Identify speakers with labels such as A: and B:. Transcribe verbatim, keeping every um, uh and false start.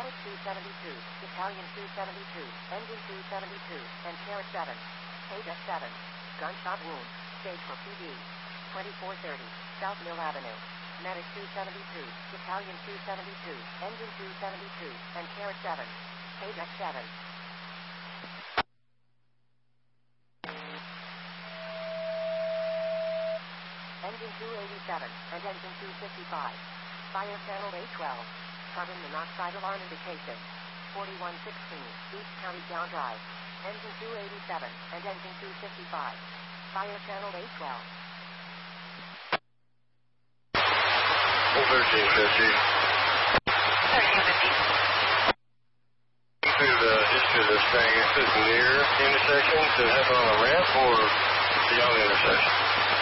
A: Medic two seventy-two, Battalion two seventy-two, Engine two seventy-two, and Sheriff seven. Page seven. Gunshot wound. Stage for P D. twenty-four thirty, South Mill Avenue. Medic two seventy-two, Battalion two seventy-two, Engine two seventy-two, and Sheriff seven. Page seven. Engine two eighty-seven, and Engine two fifty-five. Fire channel A twelve. Carbon monoxide alarm indication. forty-one sixteen, East County Down Drive. Engine two eighty-seven, and Engine two fifty-five. Fire channel A twelve.
B: thirteen fifty.
C: thirteen fifty.
B: To the, just to the thing, is it near intersection to head on a ramp or beyond the intersection?